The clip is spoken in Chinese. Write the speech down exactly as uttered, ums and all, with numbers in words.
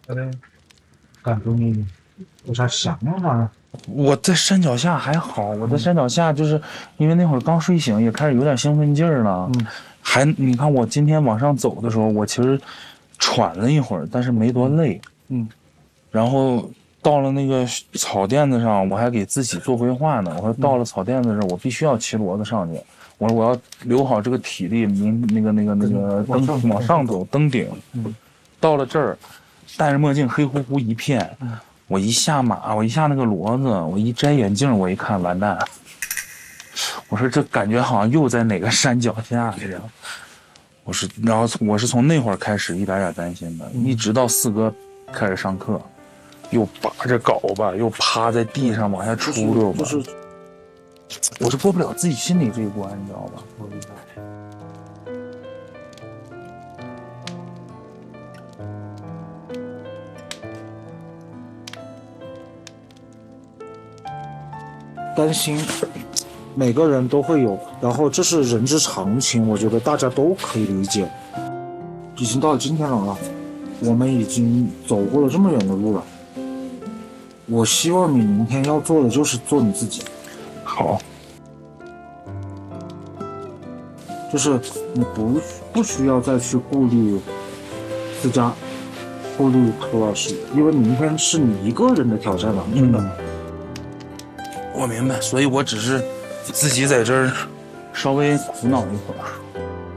感觉你有啥想法吗？ 我在山脚下还好，我在山脚下就是因为那会儿刚睡醒，也开始有点兴奋劲儿了。 嗯， 还你看我今天往上走的时候，我其实喘了一会儿，但是没多累。 嗯， 然后到了那个草垫子上，我还给自己做规划呢。我说到了草垫子上，我必须要骑骡子上去。我说我要留好这个体力，明那个那个那个登往上走登顶。 嗯， 到了这儿，戴着墨镜，黑乎乎一片。 嗯， 我一下马，我一下那个骡子，我一摘眼镜，我一看，完蛋！我说这感觉好像又在哪个山脚下这样。我是，然后我是从那会儿开始一点点担心的，一直到四哥开始上课，又拔着镐吧，又趴在地上往下出溜吧， 就是我是过不了自己心里这一关，你知道吧？ 我明白。担心，每个人都会有，然后这是人之常情，我觉得大家都可以理解。已经到了今天了啊，我们已经走过了这么远的路了。我希望你明天要做的就是做你自己。 好， 就是你不不需要再去顾虑思佳，顾虑涂老师，因为明天是你一个人的挑战了，真的。 嗯，我明白，所以我只是自己在这儿稍微苦恼一会儿。